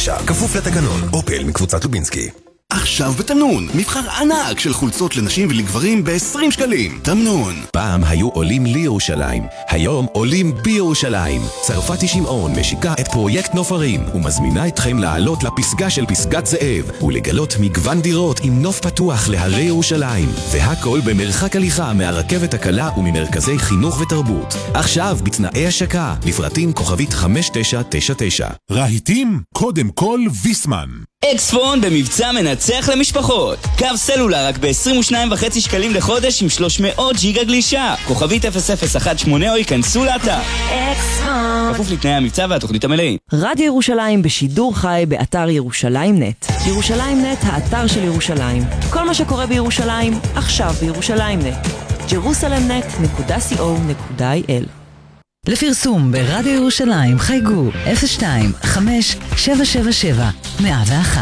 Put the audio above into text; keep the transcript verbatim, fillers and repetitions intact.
תשע. כפוף לתקנון. אופל מקבוצת לובינסקי. עכשיו בתמנון, מבחר ענק של חולצות לנשים ולגברים ב-עשרים שקלים. תמנון. פעם היו עולים לירושלים, היום עולים בירושלים. צרפתי שמעון משיקה את פרויקט נופרים ומזמינה אתכם לעלות לפסגה של פסגת זאב ולגלות מגוון דירות עם נוף פתוח להרי ירושלים, והכל במרחק הליכה מהרכבת הקלה וממרכזי חינוך ותרבות. עכשיו בתנאי השקה, לפרטים כוכבית חמש תשע תשע תשע. רהיטים, קודם כל ויסמן. אקספון במבצע מנצח למשפחות. קו סלולר רק ב-עשרים ושניים וחצי שקלים לחודש עם שלוש מאות ג'יגה גלישה. כוכבית אפס אפס אחת שמונה או ייכנסו לאתר. אקספון. כפוף לתנאי המבצע והתוכנית המלאים. רדיו ירושלים בשידור חי באתר ירושלים נט. ירושלים נט, האתר של ירושלים. כל מה שקורה בירושלים, עכשיו בירושלים נט. ג'רוסלם נט נקודה קו נקודה איי אל. לפרסום ברדיו ירושלים חייגו אפס שתיים חמש שבע שבע שבע מאה ואחת.